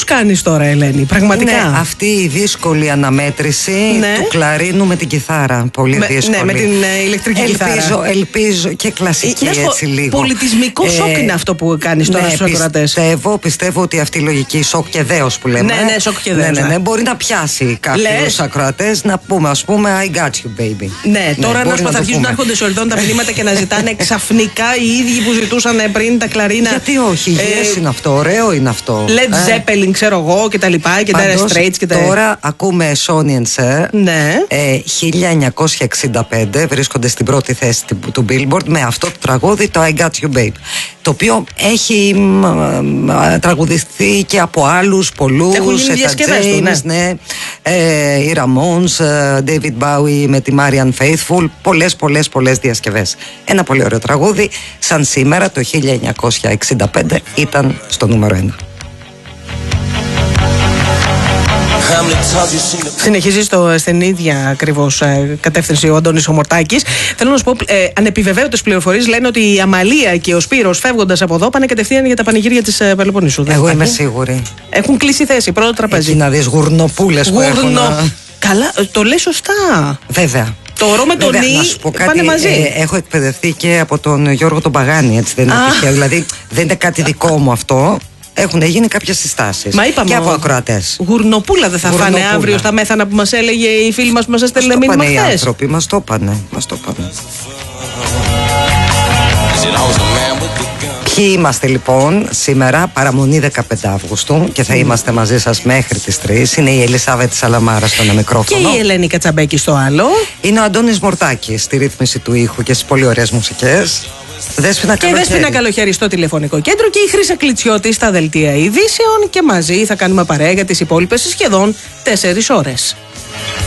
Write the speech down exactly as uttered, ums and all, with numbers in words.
πώς κάνεις τώρα, Ελένη, πραγματικά? Ναι, αυτή η δύσκολη αναμέτρηση ναι. του κλαρίνου με την κιθάρα. Πολύ με, δύσκολη. Ναι, με την ε, ηλεκτρική ελπίζω, κιθάρα. Ελπίζω και κλασική ε, έτσι λίγο. Πολιτισμικό σοκ ε, είναι αυτό που κάνεις τώρα ναι, στους ακροατές. Πιστεύω, πιστεύω ότι αυτή η λογική σοκ και δέος που λέμε. Ναι, ναι, σοκ και δέος. Ναι, ναι, ναι, μπορεί να πιάσει κάποιους ακροατές να πούμε, ας πούμε, I got you, baby. Ναι, τώρα ναι, να θα αρχίσουν να έρχονται σε ορδόν τα μηνύματα και να ζητάνε ξαφνικά οι ίδιοι που ζητούσαν πριν τα κλαρίνα. Γιατί όχι, υγιές ε, είναι αυτό, ωραίο είναι αυτό. Led Zeppelin, ε. ξέρω εγώ και τα λοιπά, και Dire Straits και τα. Τώρα ακούμε Sonny and Cher. Ναι. Ε, χίλια εννιακόσια εξήντα πέντε βρίσκονται στην πρώτη θέση του Billboard με αυτό το τραγούδι, το I Got You Babe. Το οποίο έχει μ, μ, τραγουδιστεί και από άλλους πολλούς. Έχουν γίνει διασκευές του, ναι. ναι. Ε, οι Ramones, David Bowie με τη Marianne Faithfull. Πολλές, πολλές, πολλές διασκευές. Ένα πολύ ωραίο τραγούδι. Σαν σήμερα το χίλια εννιακόσια εξήντα πέντε ήταν στο νούμερο ένα. Συνεχίζει στο, στην ίδια ακριβώς ε, κατεύθυνση ο Αντώνης ο Μορτάκης. Θέλω να σου πω, ε, ανεπιβεβαίωτες πληροφορίες λένε ότι η Αμαλία και ο Σπύρος φεύγοντας από εδώ πάνε κατευθείαν για τα πανηγύρια της ε, Πελοποννήσου. Εγώ είμαι σίγουρη. Έχουν κλείσει θέση, πρώτο τραπέζι. Εκεί να δεις γουρνοπούλες που έχουν. Καλά, το λέει σωστά. Βέβαια. Το ρο με τον Νι πάνε μαζί. Ε, έχω εκπαιδευτεί και από τον Γιώργο τον Παγάνη, έτσι δεν είναι τυχαίο. Δηλαδή δεν είναι κάτι δικό μου αυτό. Έχουν γίνει κάποιες συστάσεις. Μα είπαμε, και από ακροατές. Γουρνοπούλα δεν θα γουρνοπούλα. Φάνε αύριο στα μέθανα που μας έλεγε η φίλη μας που μας έστελνε μήνυμα χθες. Οι άνθρωποι μας το είπανε. Μας το είπανε. Ποιοι είμαστε λοιπόν σήμερα, παραμονή δεκαπέντε Αυγούστου και θα είμαστε μαζί σας μέχρι τις τρεις. Είναι η Ελισάβετ Σαλαμάρα στο ένα μικρόφωνο. Και η Ελένη Κατσαμπέκη στο άλλο. Είναι ο Αντώνης Μορτάκης στη ρύθμιση του ήχου και στις πολύ ωραίες μουσικές. Δέσποινα και Δέσποινα Καλοχέρη στο τηλεφωνικό κέντρο και η Χρύσα Κλιτσιώτη στα δελτία ειδήσεων. Και μαζί θα κάνουμε παρέα για τις υπόλοιπες σχεδόν τέσσερις ώρες.